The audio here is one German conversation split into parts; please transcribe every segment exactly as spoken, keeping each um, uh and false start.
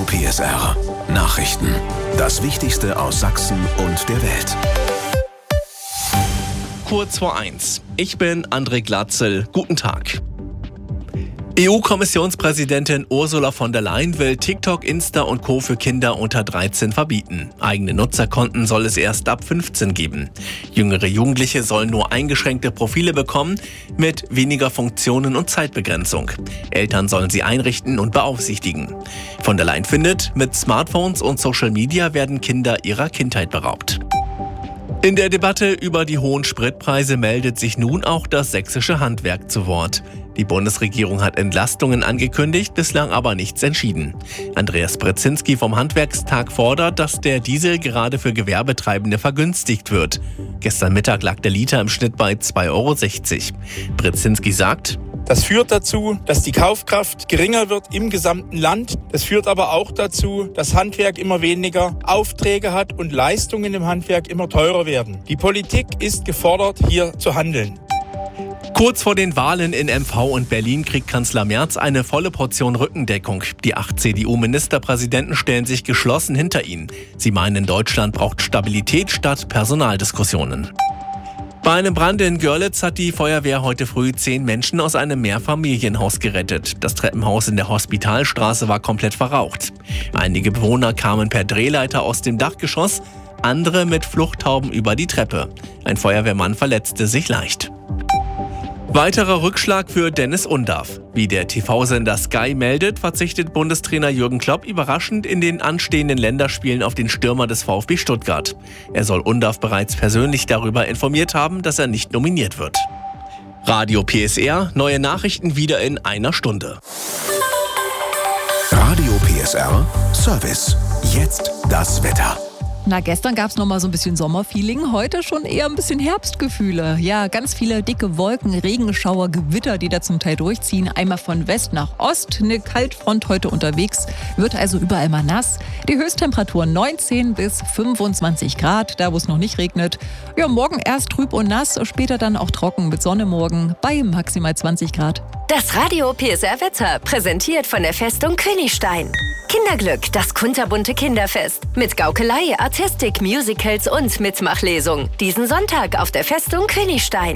Radio P S R. Nachrichten. Das Wichtigste aus Sachsen und der Welt. Kurz vor eins. Ich bin André Glatzel. Guten Tag. E U-Kommissionspräsidentin Ursula von der Leyen will TikTok, Insta und Co. für Kinder unter dreizehn verbieten. Eigene Nutzerkonten soll es erst ab fünfzehn geben. Jüngere Jugendliche sollen nur eingeschränkte Profile bekommen mit weniger Funktionen und Zeitbegrenzung. Eltern sollen sie einrichten und beaufsichtigen. Von der Leyen findet, mit Smartphones und Social Media werden Kinder ihrer Kindheit beraubt. In der Debatte über die hohen Spritpreise meldet sich nun auch das sächsische Handwerk zu Wort. Die Bundesregierung hat Entlastungen angekündigt, bislang aber nichts entschieden. Andreas Brzezinski vom Handwerkstag fordert, dass der Diesel gerade für Gewerbetreibende vergünstigt wird. Gestern Mittag lag der Liter im Schnitt bei zwei Euro sechzig. Brzezinski sagt: Das führt dazu, dass die Kaufkraft geringer wird im gesamten Land. Das führt aber auch dazu, dass Handwerk immer weniger Aufträge hat und Leistungen im Handwerk immer teurer werden. Die Politik ist gefordert, hier zu handeln. Kurz vor den Wahlen in M V und Berlin kriegt Kanzler Merz eine volle Portion Rückendeckung. Die acht C D U-Ministerpräsidenten stellen sich geschlossen hinter ihn. Sie meinen, Deutschland braucht Stabilität statt Personaldiskussionen. Bei einem Brand in Görlitz hat die Feuerwehr heute früh zehn Menschen aus einem Mehrfamilienhaus gerettet. Das Treppenhaus in der Hospitalstraße war komplett verraucht. Einige Bewohner kamen per Drehleiter aus dem Dachgeschoss, andere mit Fluchthauben über die Treppe. Ein Feuerwehrmann verletzte sich leicht. Weiterer Rückschlag für Dennis Undaff. Wie der T V-Sender Sky meldet, verzichtet Bundestrainer Jürgen Klopp überraschend in den anstehenden Länderspielen auf den Stürmer des VfB Stuttgart. Er soll Undaff bereits persönlich darüber informiert haben, dass er nicht nominiert wird. Radio P S R, neue Nachrichten wieder in einer Stunde. Radio P S R Service. Jetzt das Wetter. Na, gestern gab es noch mal so ein bisschen Sommerfeeling, heute schon eher ein bisschen Herbstgefühle. Ja, ganz viele dicke Wolken, Regenschauer, Gewitter, die da zum Teil durchziehen. Einmal von West nach Ost, eine Kaltfront heute unterwegs, wird also überall mal nass. Die Höchsttemperatur neunzehn bis fünfundzwanzig Grad, da wo es noch nicht regnet. Ja, morgen erst trüb und nass, später dann auch trocken mit Sonne morgen bei maximal zwanzig Grad. Das Radio P S R-Wetter, präsentiert von der Festung Königstein. Kinderglück, das kunterbunte Kinderfest. Mit Gaukelei, Artistik, Musicals und Mitmachlesung. Diesen Sonntag auf der Festung Königstein.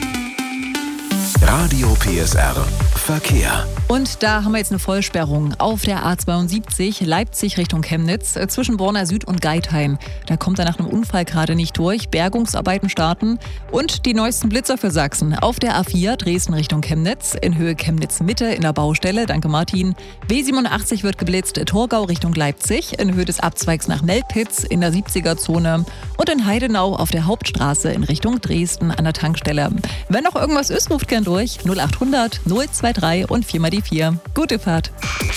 Radio P S R Verkehr. Und da haben wir jetzt eine Vollsperrung auf der A zweiundsiebzig Leipzig Richtung Chemnitz zwischen Borna Süd und Geithain. Da kommt er nach einem Unfall gerade nicht durch. Bergungsarbeiten starten und die neuesten Blitzer für Sachsen. Auf der A vier Dresden Richtung Chemnitz in Höhe Chemnitz Mitte in der Baustelle. Danke Martin. B siebenundachtzig wird geblitzt Torgau Richtung Leipzig in Höhe des Abzweigs nach Nelpitz in der siebziger Zone und in Heidenau auf der Hauptstraße in Richtung Dresden an der Tankstelle. Wenn noch irgendwas ist, ruft gern durch null achthundert null zwei drei und vier mal die vier. Gute Fahrt.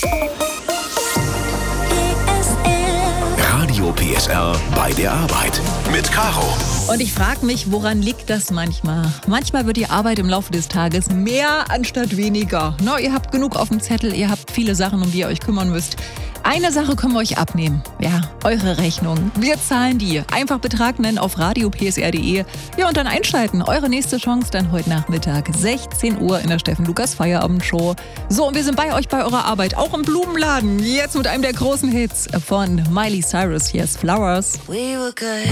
Radio P S R bei der Arbeit mit Caro. Und ich frage mich, woran liegt das manchmal? Manchmal wird die Arbeit im Laufe des Tages mehr anstatt weniger. No, ihr habt genug auf dem Zettel, ihr habt viele Sachen, um die ihr euch kümmern müsst. Eine Sache können wir euch abnehmen. Ja, eure Rechnung. Wir zahlen die. Einfach Betrag nennen auf radio p s r punkt d e. Ja, und dann einschalten. Eure nächste Chance dann heute Nachmittag, sechzehn Uhr in der Steffen Lukas Feierabendshow. So, und wir sind bei euch bei eurer Arbeit, auch im Blumenladen. Jetzt mit einem der großen Hits von Miley Cyrus. Hier ist Flowers. We were good.